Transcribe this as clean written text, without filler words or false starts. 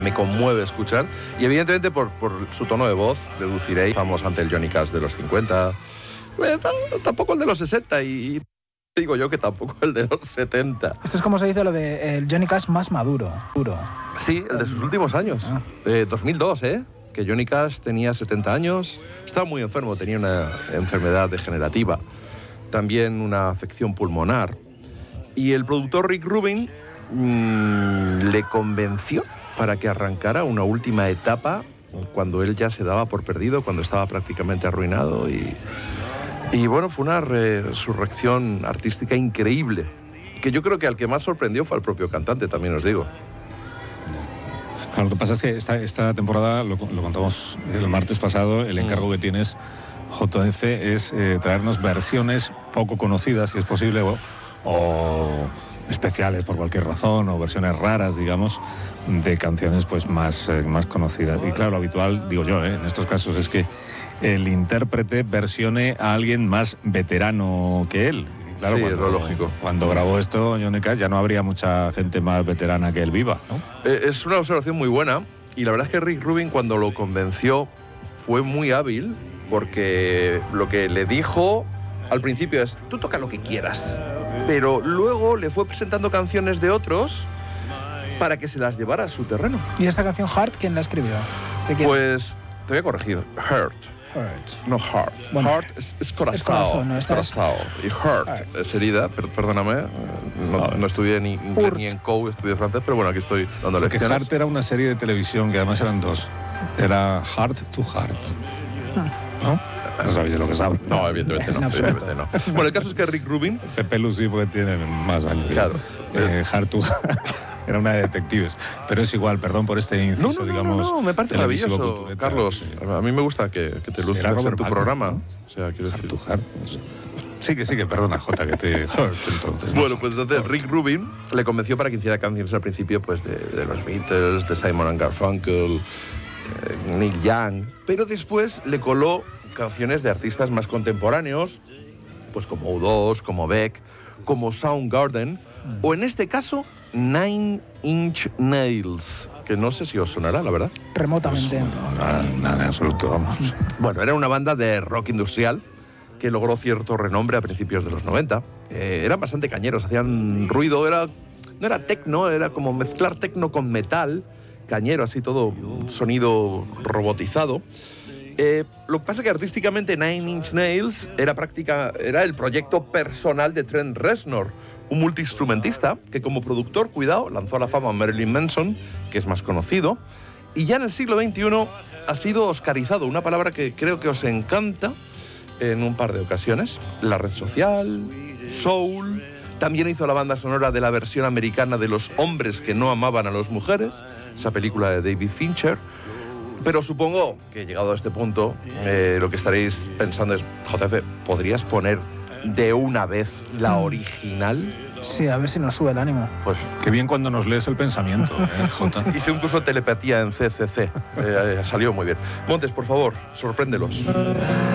me conmueve escuchar, y evidentemente por su tono de voz deduciréis, estamos ante el Johnny Cash de los 50, tampoco el de los 60 y digo yo que tampoco el de los 70. Esto es como se dice lo de el Johnny Cash más maduro. Sí, el de sus últimos años. 2002, que Johnny Cash tenía 70 años, estaba muy enfermo, tenía una enfermedad degenerativa, también una afección pulmonar. Y el productor Rick Rubin le convenció para que arrancara una última etapa cuando él ya se daba por perdido, cuando estaba prácticamente arruinado. Y bueno, fue una resurrección artística increíble, que yo creo que al que más sorprendió fue al propio cantante, también os digo. Lo que pasa es que esta temporada, lo contamos el martes pasado, el encargo que tienes, JF, es traernos versiones poco conocidas, si es posible, o especiales por cualquier razón, o versiones raras, digamos, de canciones pues más conocidas. Y claro, lo habitual, digo yo, en estos casos es que el intérprete versione a alguien más veterano que él. Y claro, sí, es lo lógico. Cuando grabó esto Johnny Cash ya no habría mucha gente más veterana que él viva, ¿no? Es una observación muy buena, y la verdad es que Rick Rubin, cuando lo convenció, fue muy hábil, porque lo que le dijo al principio es: tú toca lo que quieras, pero luego le fue presentando canciones de otros para que se las llevara a su terreno. ¿Y esta canción Heart quién la escribió? Pues te voy a corregir, Hurt. No Heart. Bueno, Heart es corazón. Es corazón, ¿no? Corazón. Y Hurt es herida, perdóname, no estudié ni inglés ni en COU, estudié francés, pero bueno, aquí estoy dando Porque lecciones. Heart era una serie de televisión que además eran dos. Era Heart to Heart. ¿No? No sabéis de lo que sabe. No, evidentemente no. Evidentemente no. Bueno, el caso es que Rick Rubin... Pepe Lucy, porque tiene más años. Claro. Heart to Heart. Era una de detectives. Pero es igual, perdón por este inciso, digamos. No, me parece maravilloso, Carlos. Sí. A mí me gusta que te luces en tu programa. ¿No? O sea, quiero decir... Heart to Heart. No sé. Sí, que perdona, Jota, que te Heart, entonces. Bueno, pues entonces Rick Rubin le convenció para que hiciera canciones al principio pues de los Beatles, de Simon & Garfunkel, Neil Young, pero después le coló canciones de artistas más contemporáneos, pues como U2, como Beck, como Soundgarden, o en este caso, Nine Inch Nails, que no sé si os sonará, la verdad. Remotamente. Pues, no, nada en absoluto, vamos. Bueno, era una banda de rock industrial que logró cierto renombre a principios de los 90. Eran bastante cañeros, hacían ruido, no era techno, era como mezclar techno con metal, cañero, así todo, un sonido robotizado. Lo que pasa es que artísticamente Nine Inch Nails era el proyecto personal de Trent Reznor, un multiinstrumentista que como productor, cuidado, lanzó a la fama a Marilyn Manson, que es más conocido, y ya en el siglo XXI ha sido oscarizado, una palabra que creo que os encanta en un par de ocasiones. La red social, soul, también hizo la banda sonora de la versión americana de Los hombres que no amaban a las mujeres, esa película de David Fincher. Pero supongo que llegado a este punto, lo que estaréis pensando es: JF, ¿podrías poner de una vez la original? Sí, a ver si nos sube el ánimo. Pues Qué bien cuando nos lees el pensamiento, Jota. hice un curso de telepatía en CCC, salió muy bien. Montes, por favor, sorpréndelos.